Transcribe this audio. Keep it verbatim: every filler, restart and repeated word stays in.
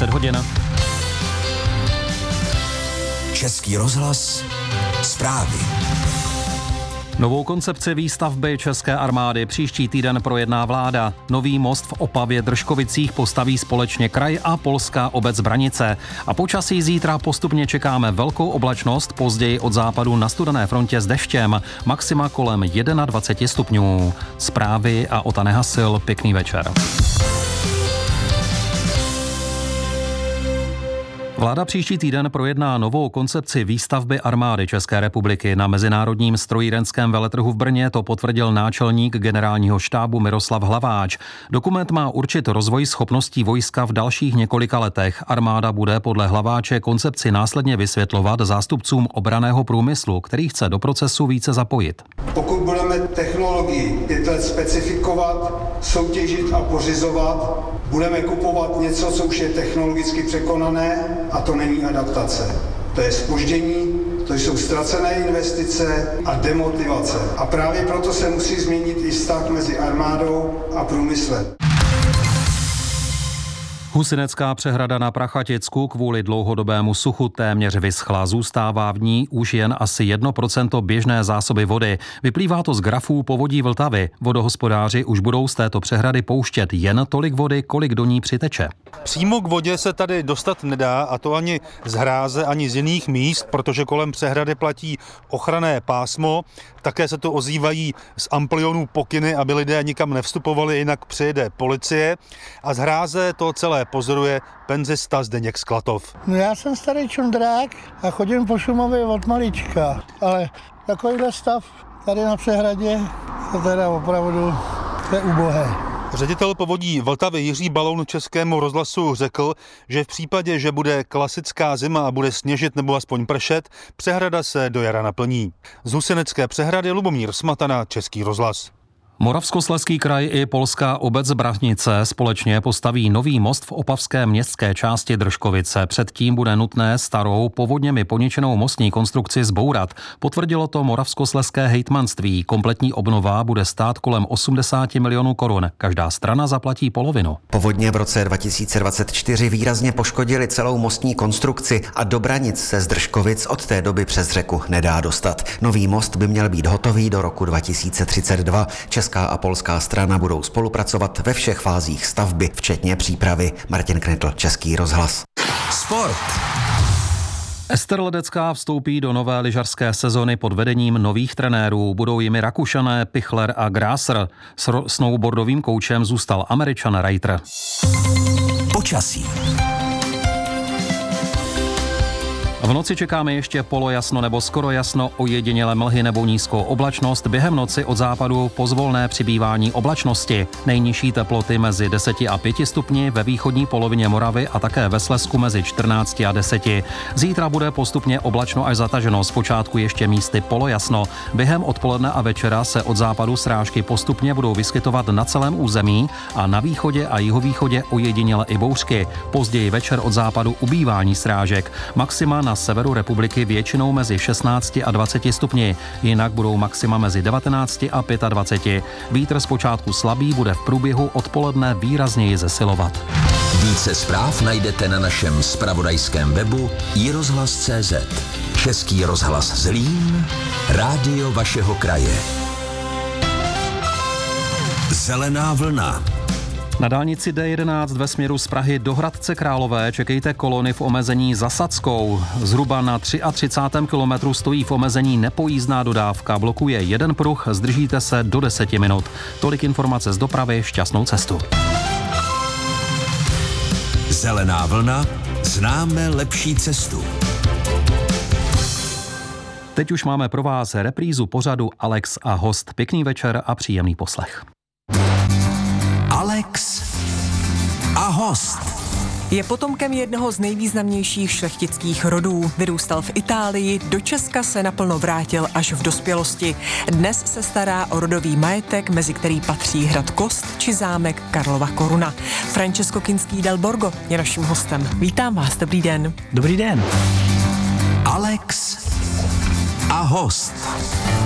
deset hodin. Český rozhlas, zprávy. Novou koncepci výstavby české armády příští týden projedná vláda. Nový most v Opavě Držkovicích postaví společně kraj a polská obec Branice. A počasí zítra postupně čekáme velkou oblačnost, později od západu na studené frontě s deštěm. Maxima kolem dvacet jedna stupňů. Zprávy a Ota Nehasil, pěkný večer. Vláda příští týden projedná novou koncepci výstavby armády České republiky. Na Mezinárodním strojírenském veletrhu v Brně to potvrdil náčelník generálního štábu Miroslav Hlaváč. Dokument má určit rozvoj schopností vojska v dalších několika letech. Armáda bude podle Hlaváče koncepci následně vysvětlovat zástupcům obranného průmyslu, který chce do procesu více zapojit. Pokud budeme technologii pět let specifikovat, soutěžit a pořizovat, budeme kupovat něco, co už je technologicky překonané, a to není adaptace. To je zpoždění, to jsou ztracené investice a demotivace. A právě proto se musí změnit i vztah mezi armádou a průmyslem. Husinecká přehrada na Prachaticku kvůli dlouhodobému suchu téměř vyschla. Zůstává v ní už jen asi jedno procento běžné zásoby vody. Vyplývá to z grafů povodí Vltavy. Vodohospodáři už budou z této přehrady pouštět jen tolik vody, kolik do ní přiteče. Přímo k vodě se tady dostat nedá, a to ani z hráze, ani z jiných míst, protože kolem přehrady platí ochranné pásmo. Také se to ozývají z amplionů pokyny, aby lidé nikam nevstupovali, jinak přijede policie. A z hráze to celé pozoruje penzista Zdeněk Sklatov. No já jsem starý čundrák a chodím po Šumavě od malička, ale takovýhle stav tady na přehradě to teda opravdu je ubohé. Ředitel povodí Vltavy Jiří Baloun Českému rozhlasu řekl, že v případě, že bude klasická zima a bude sněžit nebo aspoň pršet, přehrada se do jara naplní. Z Husinecké přehrady Lubomír Smatana, Český rozhlas. Moravskoslezský kraj i polská obec Branice společně postaví nový most v opavské městské části Držkovice. Předtím bude nutné starou povodněmi poničenou mostní konstrukci zbourat. Potvrdilo to Moravskoslezské hejtmanství. Kompletní obnova bude stát kolem osmdesát milionů korun. Každá strana zaplatí polovinu. Povodně v roce dva tisíce dvacet čtyři výrazně poškodili celou mostní konstrukci a do Branic se z Držkovic od té doby přes řeku nedá dostat. Nový most by měl být hotový do roku dva tisíce třicet dva. Česká a polská strana budou spolupracovat ve všech fázích stavby, včetně přípravy. Martin Knitl, Český rozhlas. Sport. Ester Ledecká vstoupí do nové lyžařské sezony pod vedením nových trenérů. Budou jimi Rakušané, Pichler a Grasser. S snowboardovým koučem zůstal Američan Reiter. Počasí. V noci čekáme ještě polojasno nebo skoro jasno, ojedinělé mlhy nebo nízkou oblačnost. Během noci od západu pozvolné přibývání oblačnosti. Nejnižší teploty mezi deseti a pěti stupni ve východní polovině Moravy a také ve Slezsku mezi čtrnácti a deseti. Zítra bude postupně oblačno až zataženo, zpočátku ještě místy polojasno. Během odpoledne a večera se od západu srážky postupně budou vyskytovat na celém území a na východě a jihovýchodě ojediněle i bouřky. Později večer od západu ubývání srážek. Maxima na Na severu republiky většinou mezi šestnácti a dvaceti stupni, jinak budou maxima mezi devatenácti a dvaceti pěti. Vítr zpočátku slabý, bude v průběhu odpoledne výrazněji zesilovat. Více zpráv najdete na našem zpravodajském webu i rozhlas tečka cé zet. Český rozhlas Zlín, rádio vašeho kraje. Zelená vlna. Na dálnici D jedenáct ve směru z Prahy do Hradce Králové čekejte kolony v omezení za Sackou. Zhruba na třicátém třetím kilometru stojí v omezení nepojízdná dodávka. Blokuje jeden pruh, zdržíte se do deseti minut. Tolik informace z dopravy, šťastnou cestu. Zelená vlna, známe lepší cestu. Teď už máme pro vás reprízu pořadu Alex a host. Pěkný večer a příjemný poslech. Alex a host. Je potomkem jednoho z nejvýznamnějších šlechtických rodů. Vyrůstal v Itálii, do Česka se naplno vrátil až v dospělosti. Dnes se stará o rodový majetek, mezi který patří hrad Kost či zámek Karlova Koruna. Francesco Kinský del Borgo je naším hostem. Vítám vás, dobrý den. Dobrý den. Alex a host.